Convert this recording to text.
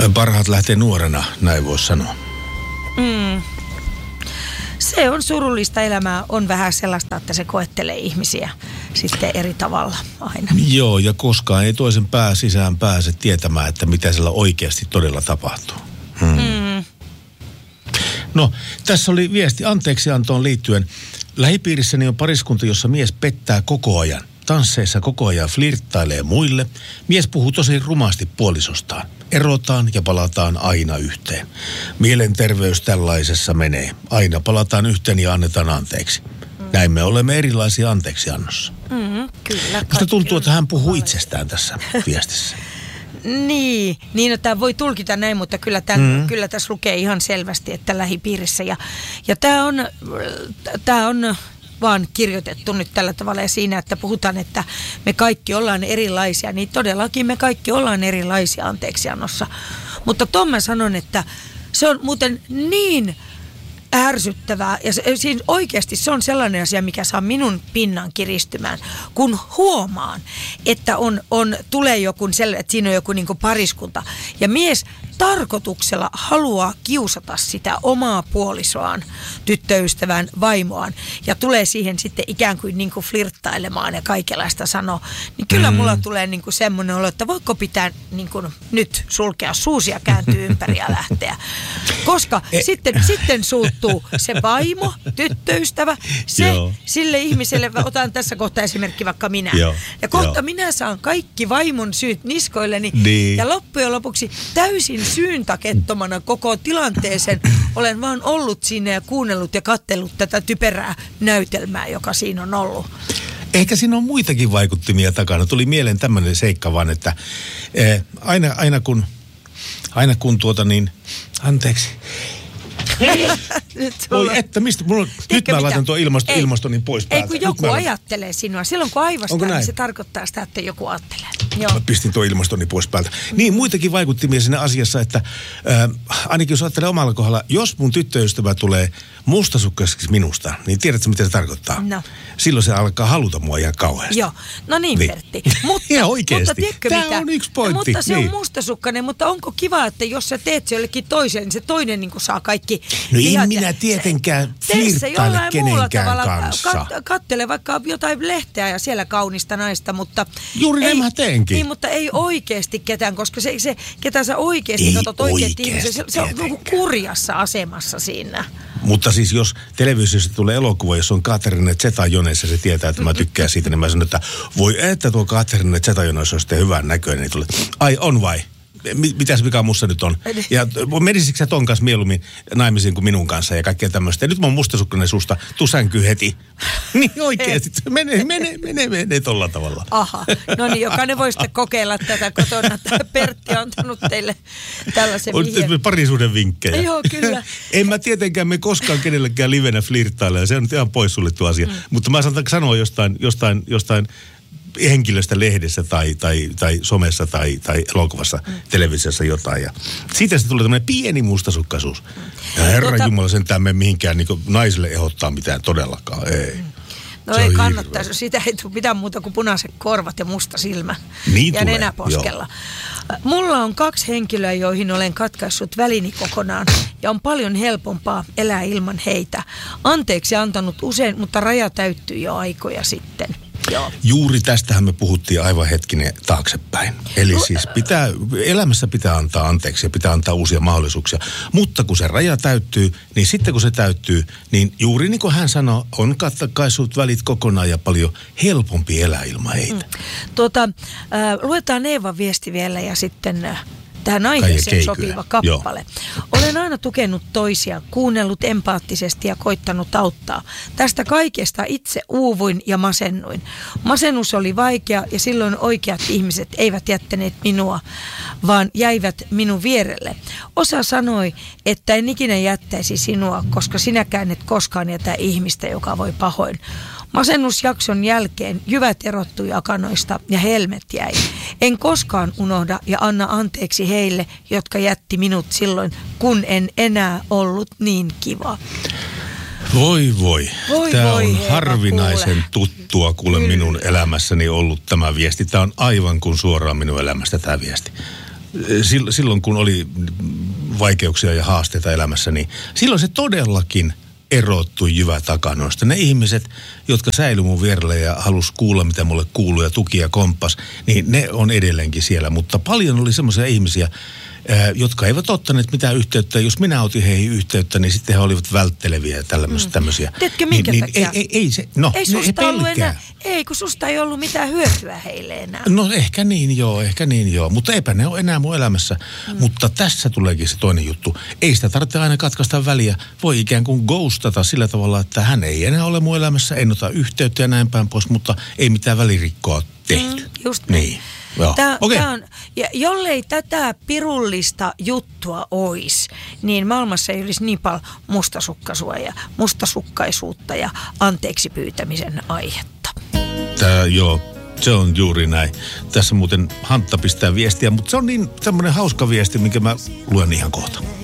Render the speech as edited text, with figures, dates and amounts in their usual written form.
Parhaat lähtee nuorena, näin voisi sanoa. Se on surullista elämää, on vähän sellaista, että se koettelee ihmisiä sitten eri tavalla aina. Joo, ja koskaan ei toisen pää sisään pääse tietämään, että mitä siellä oikeasti todella tapahtuu. No, tässä oli viesti anteeksiantoon liittyen. Lähipiirissäni on pariskunta, jossa mies pettää koko ajan. Tansseissa koko ajan flirttailee muille. Mies puhuu tosi rumasti puolisostaan. Erotaan ja palataan aina yhteen. Mielenterveys tällaisessa menee. Aina palataan yhteen ja annetaan anteeksi. Näin me olemme erilaisia anteeksiannossa. Kyllä. Musta tuntuu, että hän puhuu itsestään tässä viestissä. Niin, että voi tulkita näin, mutta kyllä tässä lukee ihan selvästi, että lähipiirissä. Ja tämä on vaan kirjoitettu nyt tällä tavalla ja siinä, että puhutaan, että me kaikki ollaan erilaisia, niin todellakin me kaikki ollaan erilaisia anteeksiannossa. Mutta Tom mä sanon, että se on muuten niin ärsyttävää ja siinä oikeasti se on sellainen asia, mikä saa minun pinnan kiristymään, kun huomaan, että tulee joku sellainen, että siinä on joku niin kuin pariskunta ja mies tarkoituksella haluaa kiusata sitä omaa puolisoaan, tyttöystävän, vaimoaan ja tulee siihen sitten ikään kuin flirttailemaan ja kaikenlaista sanoo, niin kyllä mulla tulee niin kuin semmoinen olo, että voiko pitää niin kuin nyt sulkea suusi ja kääntyä ympäri ja lähteä. Koska sitten suuttuu se vaimo, tyttöystävä, sille ihmiselle, otan tässä kohtaa esimerkki vaikka minä. Ja kohta minä saan kaikki vaimon syyt niskoilleni ja loppujen lopuksi täysin syyntakettomana koko tilanteeseen olen vaan ollut siinä ja kuunnellut ja katsellut tätä typerää näytelmää, joka siinä on ollut. Ehkä siinä on muitakin vaikuttimia takana. Tuli mieleen tämmöinen seikka vaan, että aina kun anteeksi. Oi, että mistä? Nyt mä laitan tuon ilmastonin pois päältä. Ei kun joku ajattelee sinua. Silloin kun aivastaa, niin se tarkoittaa sitä, että joku ajattelee. Joo. Mä pistin tuon ilmastoni pois päältä. Niin, muitakin vaikuttimia siinä asiassa, että ainakin jos ajattelee omalla kohdalla, jos mun tyttöystävä tulee mustasukkaiseksi minusta, niin tiedätkö mitä se tarkoittaa? No. Silloin se alkaa haluta mua ihan kauheasti. Joo, no niin Pertti. Ihan oikeasti. Mutta tiedätkö tämä mitä? on yksi pointti. Mutta se on mustasukkainen, mutta onko kiva, että jos sä teet se jollekin toiselle, niin se toinen niin saa kaikki. No en minä tietenkään flirttaile kenenkään kanssa. Kattele vaikka jotain lehteä ja siellä kaunista naista, mutta juuri näin mä teenkin. Niin, mutta ei oikeasti ketään, koska se ketä sä oikeasti katsot oikeat ihmiset, se on kurjassa asemassa siinä. Mutta siis jos televisiossa tulee elokuva, jos on Katerina Zeta-Joneissa, se tietää, että mä tykkään siitä, niin mä sanon, että voi että tuo Katerina Zeta-Joneissa on sitten hyvän näköinen. Niin tulee, ai on vai? Mitäs vika musta nyt on? Ja menisikö sä ton kanssa mieluummin naimisiin kuin minun kanssa ja kaikkea tämmöistä. Ja nyt mä oon mustasukkainen susta, tuu sänkyy heti. Niin oikeesti, menee tolla tavalla. Aha, no niin, jokainen voi sitten kokeilla tätä kotona. Pertti on antanut teille tällaisen vihjeen. Parisuuden vinkkejä. Joo, kyllä. En mä tietenkään me koskaan kenellekään livenä flirttailla, ja se on nyt ihan poissuljettu asia. Mutta mä saatan sanoa jostain henkilöstä lehdessä tai somessa tai elokuvassa, televisiossa jotain. Ja siitä se tulee tämmöinen pieni mustasukkaisuus. Ja Herran Jumala sentään mene mihinkään niin naisille ehdottaa mitään todellakaan. Ei. No se ei kannattaa, sitä ei tule mitään muuta kuin punaiset korvat ja musta silmä niin ja nenäposkella. Mulla on 2 henkilöä, joihin olen katkaissut välini kokonaan ja on paljon helpompaa elää ilman heitä. Anteeksi antanut usein, mutta raja täyttyy jo aikoja sitten. Joo. Juuri tästähän me puhuttiin aivan hetkinen taaksepäin. Eli siis elämässä pitää antaa anteeksi ja pitää antaa uusia mahdollisuuksia. Mutta kun se raja täyttyy, niin sitten kun se täyttyy, niin juuri niin kuin hän sanoi, on katkaissut välit kokonaan ja paljon helpompi elää ilman heitä. Luetaan Eevan viesti vielä ja sitten tähän aiheeseen sopiva kappale. Joo. Olen aina tukenut toisia, kuunnellut empaattisesti ja koittanut auttaa. Tästä kaikesta itse uuvuin ja masennuin. Masennus oli vaikea ja silloin oikeat ihmiset eivät jättäneet minua, vaan jäivät minun vierelle. Osa sanoi, että en ikinä jättäisi sinua, koska sinäkään et koskaan jätä ihmistä, joka voi pahoin. Masennusjakson jälkeen jyvät erottui akanoista ja helmet jäi. En koskaan unohda ja anna anteeksi heille, jotka jätti minut silloin, kun en enää ollut niin kiva. Voi. Tämä on harvinaisen tuttua kuule minun elämässäni ollut tämä viesti. Tämä on aivan kuin suoraan minun elämästä tämä viesti. silloin kun oli vaikeuksia ja haasteita elämässä, niin silloin se todellakin erottui jyvätakanoista. Ne ihmiset, jotka säilyi mun vierellä ja halusi kuulla, mitä mulle kuului ja tuki ja komppas, niin ne on edelleenkin siellä. Mutta paljon oli semmoisia ihmisiä, jotka eivät ottaneet mitään yhteyttä. Jos minä otin heihin yhteyttä, niin sitten he olivat vältteleviä ja tämmöisiä. Tiedätkö minkä takia? Ei se, no ei ne ollut enää, kun susta ei ollut mitään hyötyä heille enää. No ehkä niin joo. Mutta eipä ne ole enää mun elämässä. Mutta tässä tuleekin se toinen juttu. Ei sitä tarvitse aina katkaista väliä. Voi ikään kuin ghostata sillä tavalla, että hän ei enää ole mun elämässä. En ota yhteyttä ja näin päin pois, mutta ei mitään välirikkoa tehty. Just niin. Niin. Tämä on, ja jollei tätä pirullista juttua olisi, niin maailmassa ei olisi niin paljon mustasukkaisuutta ja anteeksi pyytämisen aihetta. Se on juuri näin. Tässä muuten Hantta pistää viestiä, mutta se on niin tämmöinen hauska viesti, minkä mä luen ihan kohta.